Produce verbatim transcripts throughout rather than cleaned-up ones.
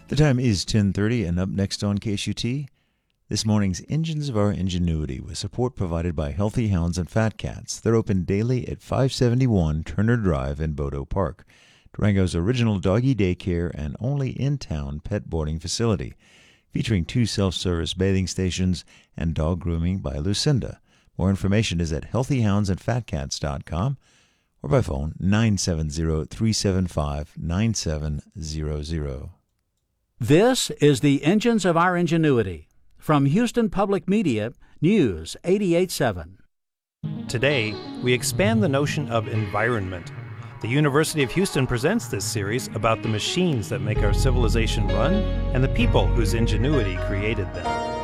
The time is ten thirty, and up next on K S U T, this morning's Engines of Our Ingenuity, with support provided by Healthy Hounds and Fat Cats. They're open daily at five seventy-one Turner Drive in Bodo Park, Durango's original doggy daycare and only in-town pet boarding facility, featuring two self-service bathing stations and dog grooming by Lucinda. More information is at healthy hounds and fat cats dot com or by phone nine seven zero, three seven five, nine seven zero zero. This is the Engines of Our Ingenuity. From Houston Public Media, News eighty-eight seven. Today, we expand the notion of environment. The University of Houston presents this series about the machines that make our civilization run and the people whose ingenuity created them.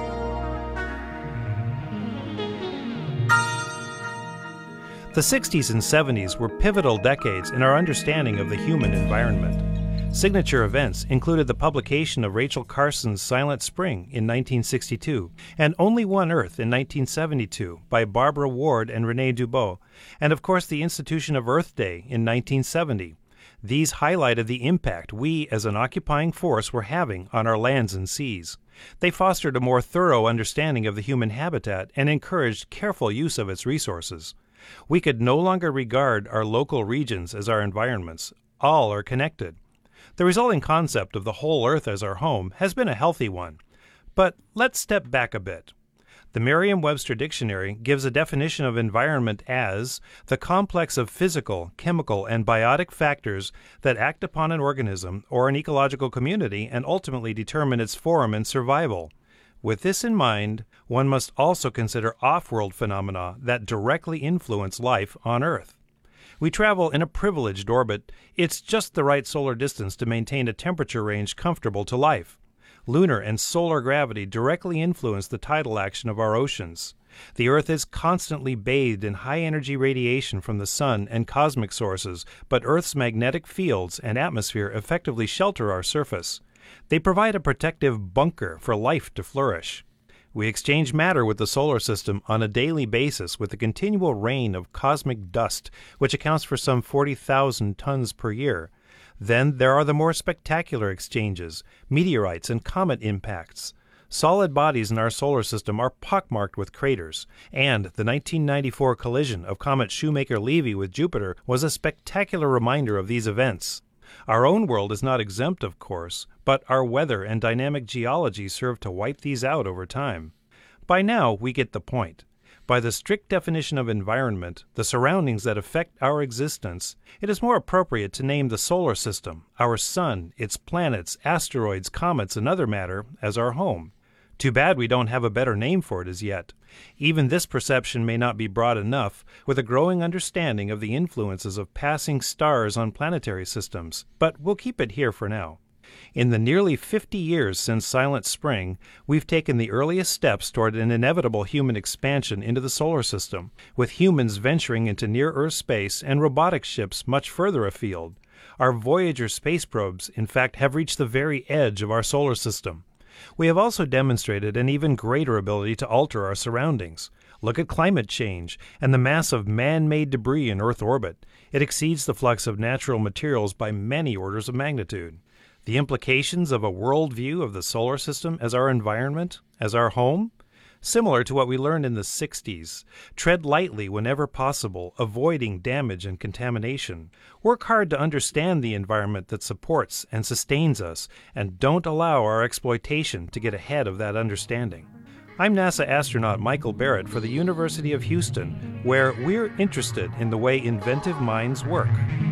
The sixties and seventies were pivotal decades in our understanding of the human environment. Signature events included the publication of Rachel Carson's Silent Spring in nineteen sixty-two and Only One Earth in nineteen seventy-two by Barbara Ward and Renee Dubos, and of course the institution of Earth Day in nineteen seventy. These highlighted the impact we as an occupying force were having on our lands and seas. They fostered a more thorough understanding of the human habitat and encouraged careful use of its resources. We could no longer regard our local regions as our environments. All are connected. The resulting concept of the whole Earth as our home has been a healthy one. But let's step back a bit. The Merriam-Webster Dictionary gives a definition of environment as the complex of physical, chemical, and biotic factors that act upon an organism or an ecological community and ultimately determine its form and survival. With this in mind, one must also consider off-world phenomena that directly influence life on Earth. We travel in a privileged orbit. It's just the right solar distance to maintain a temperature range comfortable to life. Lunar and solar gravity directly influence the tidal action of our oceans. The Earth is constantly bathed in high-energy radiation from the sun and cosmic sources, but Earth's magnetic fields and atmosphere effectively shelter our surface. They provide a protective bunker for life to flourish. We exchange matter with the solar system on a daily basis with a continual rain of cosmic dust, which accounts for some forty thousand tons per year. Then there are the more spectacular exchanges, meteorites and comet impacts. Solid bodies in our solar system are pockmarked with craters, and the nineteen ninety-four collision of comet Shoemaker-Levy with Jupiter was a spectacular reminder of these events. Our own world is not exempt, of course, but our weather and dynamic geology serve to wipe these out over time. By now, we get the point. By the strict definition of environment, the surroundings that affect our existence, it is more appropriate to name the solar system, our sun, its planets, asteroids, comets, and other matter, as our home. Too bad we don't have a better name for it as yet. Even this perception may not be broad enough, with a growing understanding of the influences of passing stars on planetary systems, but we'll keep it here for now. In the nearly fifty years since Silent Spring, we've taken the earliest steps toward an inevitable human expansion into the solar system, with humans venturing into near-Earth space and robotic ships much further afield. Our Voyager space probes, in fact, have reached the very edge of our solar system. We have also demonstrated an even greater ability to alter our surroundings. Look at climate change and the mass of man-made debris in Earth orbit. It exceeds the flux of natural materials by many orders of magnitude. The implications of a worldview of the solar system as our environment, as our home? Similar to what we learned in the sixties. Tread lightly whenever possible, avoiding damage and contamination. Work hard to understand the environment that supports and sustains us, and don't allow our exploitation to get ahead of that understanding. I'm NASA astronaut Michael Barrett for the University of Houston, where we're interested in the way inventive minds work.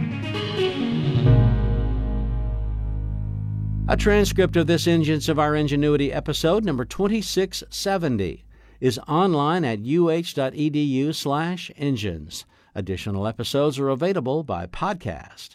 A transcript of this Engines of Our Ingenuity episode, number twenty-six seventy, is online at uh.edu slash engines. Additional episodes are available by podcast.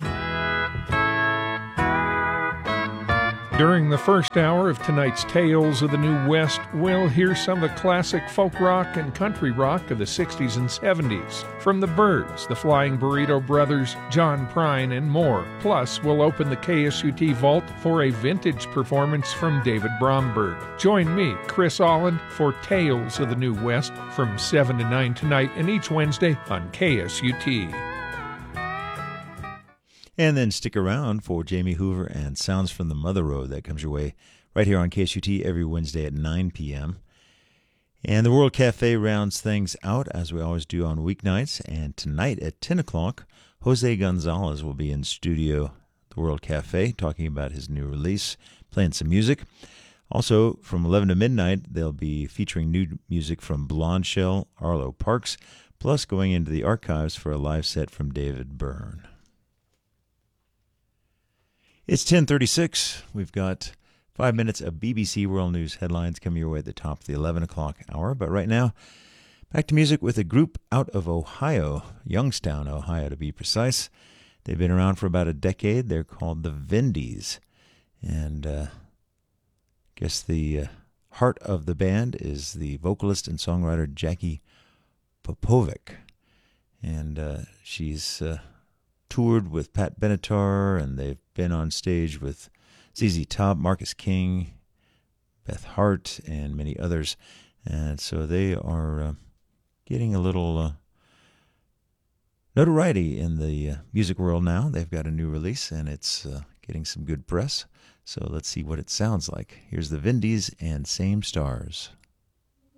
During the first hour of tonight's Tales of the New West, we'll hear some of the classic folk rock and country rock of the sixties and seventies. From the Byrds, the Flying Burrito Brothers, John Prine, and more. Plus, we'll open the K S U T vault for a vintage performance from David Bromberg. Join me, Chris Allen, for Tales of the New West from seven to nine tonight and each Wednesday on K S U T. And then stick around for Jamie Hoover and Sounds from the Mother Road. That comes your way right here on K S U T every Wednesday at nine p.m. And the World Cafe rounds things out, as we always do on weeknights. And tonight at ten o'clock, Jose Gonzalez will be in studio at the World Cafe talking about his new release, playing some music. Also, from eleven to midnight, they'll be featuring new music from Blonde Shell, Arlo Parks, plus going into the archives for a live set from David Byrne. It's ten thirty-six. We've got five minutes of B B C World News headlines coming your way at the top of the eleven o'clock hour. But right now, back to music with a group out of Ohio, Youngstown, Ohio to be precise. They've been around for about a decade. They're called the Vindies. And uh, I guess the uh, heart of the band is the vocalist and songwriter Jackie Popovic. And uh, she's uh, toured with Pat Benatar, and they've been on stage with Z Z Top, Marcus King, Beth Hart, and many others. And so they are uh, getting a little uh, notoriety in the uh, music world now. They've got a new release, and it's uh, getting some good press. So let's see what it sounds like. Here's the Vindies and Same Stars.